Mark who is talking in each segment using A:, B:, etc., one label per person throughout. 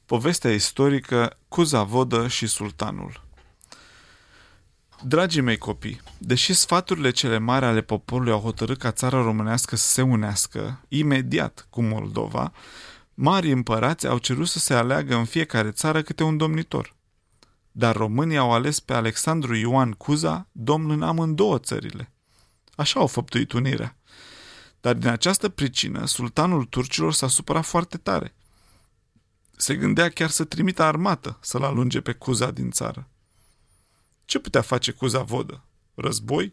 A: Povestea istorică Cuza Vodă și sultanul. Dragii mei copii, deși sfaturile cele mari ale poporului au hotărât ca țara românească să se unească imediat cu Moldova, marii împărați au cerut să se aleagă în fiecare țară câte un domnitor. Dar românii au ales pe Alexandru Ioan Cuza, domn în amândouă țările. Așa au făptuit unirea. Dar din această pricină, sultanul turcilor s-a supărat foarte tare. Se gândea chiar să trimită armată să-l alunge pe Cuza din țară. Ce putea face Cuza Vodă? Război?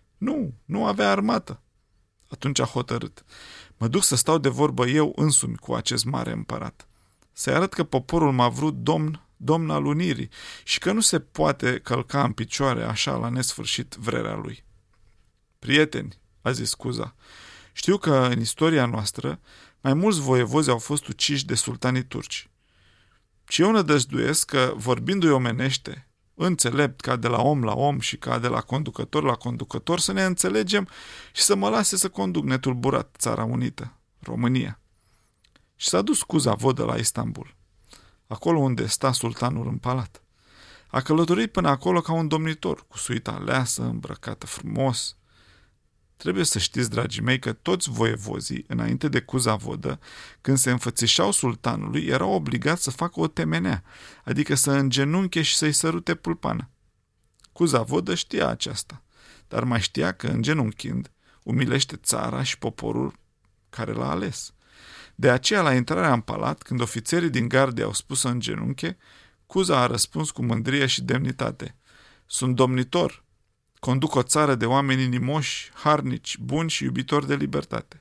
A: Nu avea armată. Atunci a hotărât. Mă duc să stau de vorbă eu însumi cu acest mare împărat. Să-i arăt că poporul m-a vrut domn al unirii și că nu se poate călca în picioare așa la nesfârșit vrerea lui. Prieteni, a zis Cuza, știu că în istoria noastră mai mulți voievozi au fost uciși de sultanii turci. Și eu nădăjduiesc că, vorbindu-i omenește, înțelept ca de la om la om și ca de la conducător la conducător, să ne înțelegem și să mă lase să conduc netulburat țara unită, România. Și s-a dus Cuza Vodă la Istanbul, acolo unde sta sultanul în palat. A călătorit până acolo ca un domnitor, cu suita aleasă, îmbrăcată frumos. Trebuie să știți, dragii mei, că toți voievozii, înainte de Cuza Vodă, când se înfățișau sultanului, erau obligați să facă o temenea, adică să îngenunche și să-i sărute pulpană. Cuza Vodă știa aceasta, dar mai știa că, îngenunchind, umilește țara și poporul care l-a ales. De aceea, la intrarea în palat, când ofițerii din gardie au spus să îngenunche, Cuza a răspuns cu mândrie și demnitate: "Sunt domnitor. Conduc o țară de oameni inimoși, harnici, buni și iubitori de libertate."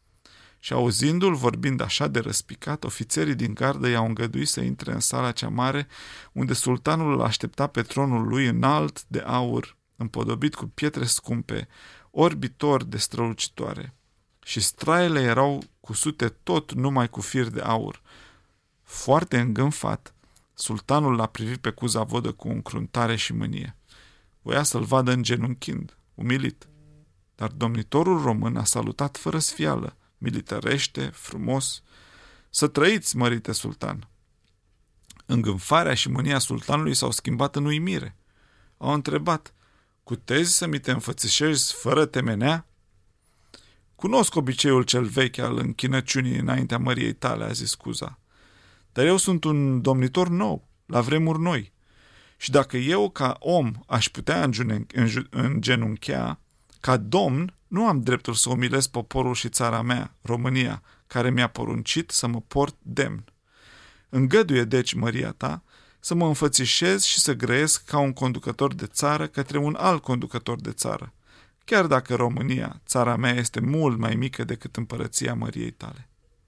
A: Și auzindu-l vorbind așa de răspicat, ofițerii din gardă i-au îngăduit să intre în sala cea mare, unde sultanul îl aștepta pe tronul lui înalt de aur, împodobit cu pietre scumpe, orbitor de strălucitoare. Și straiele erau cusute tot numai cu fir de aur. Foarte îngânfat, sultanul l-a privit pe Cuza Vodă cu încruntare și mânie. Voia să-l vadă îngenunchind, umilit. Dar domnitorul român a salutat fără sfială, militărește, frumos: "Să trăiți, mărite sultan!" Îngânfarea și mânia sultanului s-au schimbat în uimire. Au întrebat: "Cutezi să mi te înfățișezi fără temenea?" "Cunosc obiceiul cel vechi al închinăciunii înaintea măriei tale," a zis Cuza. "Dar eu sunt un domnitor nou, la vremuri noi. Și dacă eu, ca om, aș putea îngenunchea, ca domn, nu am dreptul să umilesc poporul și țara mea, România, care mi-a poruncit să mă port demn. Îngăduie, deci, măria ta, să mă înfățișez și să grăiesc ca un conducător de țară către un alt conducător de țară, chiar dacă România, țara mea, este mult mai mică decât împărăția măriei tale."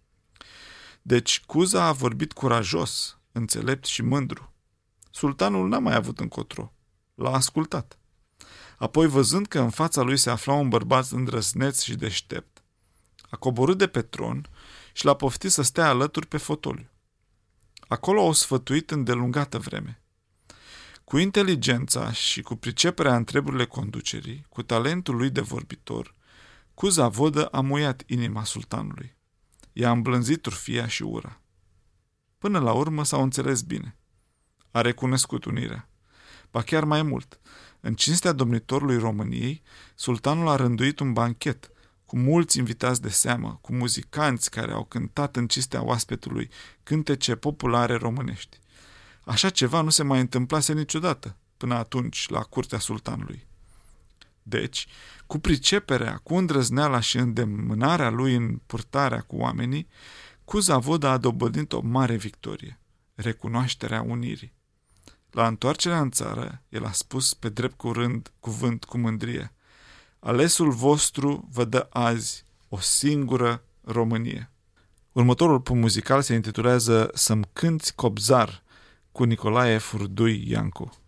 A: Deci Cuza a vorbit curajos, înțelept și mândru. Sultanul n-a mai avut încotro. L-a ascultat. Apoi, văzând că în fața lui se afla un bărbat îndrăzneț și deștept, a coborât de pe tron și l-a poftit să stea alături pe fotoliu. Acolo au sfătuit îndelungată vreme. Cu inteligența și cu priceperea în treburile conducerii, cu talentul lui de vorbitor, Cuza Vodă a muiat inima sultanului. I-a îmblânzit trufia și ura. Până la urmă s-au înțeles bine. A recunoscut unirea. Ba chiar mai mult, în cinstea domnitorului României, sultanul a rânduit un banchet cu mulți invitați de seamă, cu muzicanți care au cântat în cinstea oaspetului cântece populare românești. Așa ceva nu se mai întâmplase niciodată până atunci la curtea sultanului. Deci, cu priceperea, cu îndrăzneala și îndemânarea lui în purtarea cu oamenii, Cuza Vodă a dobândit o mare victorie, recunoașterea unirii. La întoarcerea în țară, el a spus pe drept cuvânt cu mândrie: "Alesul vostru vă dă azi o singură Românie." Următorul punct muzical se intitulează Să-mi cânți Cobzar, cu Nicolae Furdui Iancu.